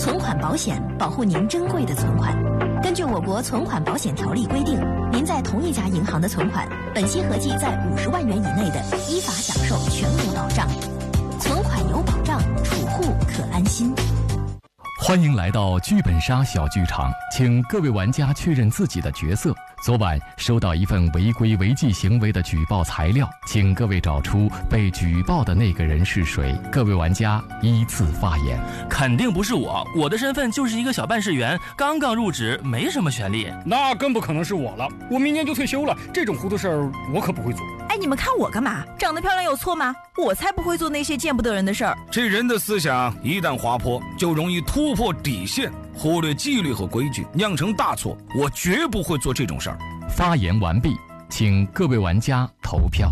存款保险保护您珍贵的存款。根据我国存款保险条例规定，您在同一家银行的存款，本息合计在50万元以内的，依法享受全额保障。存款有保障，储户可安心。 欢迎来到剧本杀小剧场，请各位玩家确认自己的角色。昨晚收到一份违规违纪行为的举报材料，请各位找出被举报的那个人是谁。各位玩家依次发言。 肯定不是我，我的身份就是一个小办事员，刚刚入职，没什么权利。 那更不可能是我了，我明年就退休了，这种糊涂事儿我可不会做。 哎，你们看我干嘛？长得漂亮有错吗？我才不会做那些见不得人的事儿。 这人的思想一旦滑坡，就容易突破底线，忽略纪律和规矩，酿成大错。我绝不会做这种事儿。 发言完毕，请各位玩家投票。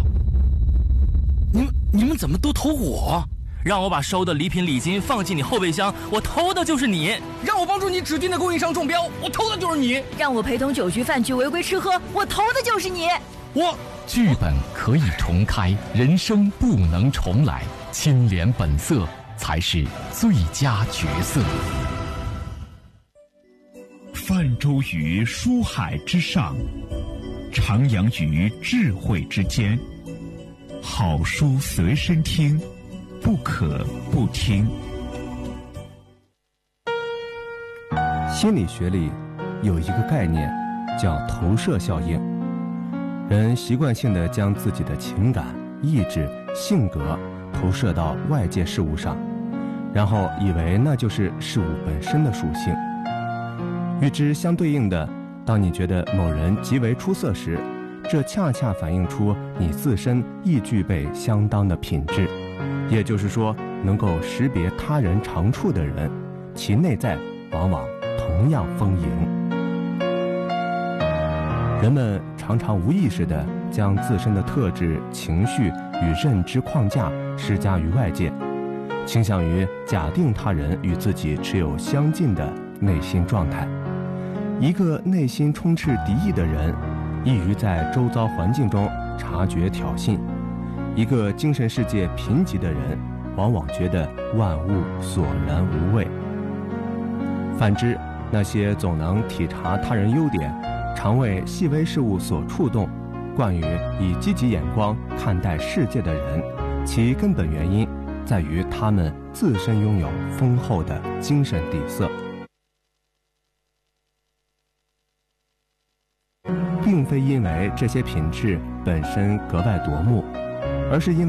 你们怎么都投我？让我把收的礼品礼金放进你后备箱，我投的就是你； 让我帮助你指定的供应商中标，我投的就是你； 让我陪同酒局饭局违规吃喝，我投的就是你。 剧本可以重开，人生不能重来，清廉本色才是最佳角色。 泛舟于书海之上，徜徉于智慧之间。好书随身听，不可不听。 心理学里有一个概念叫投射效应，人习惯性地将自己的情感、意志、性格投射到外界事物上，然后以为那就是事物本身的属性。与之相对应的，当你觉得某人极为出色时，这恰恰反映出你自身亦具备相当的品质。也就是说，能够识别他人长处的人，其内在往往同样丰盈。人们常常无意识地将自身的特质、情绪与认知框架施加于外界，倾向于假定他人与自己持有相近的内心状态。一个内心充斥敌意的人，易于在周遭环境中察觉挑衅；一个精神世界贫瘠的人，往往觉得万物索然无味。反之，那些总能体察他人优点，常为细微事物所触动，惯于以积极眼光看待世界的人，其根本原因在于他们自身拥有丰厚的精神底色，并非因为这些品质本身格外夺目，而是因为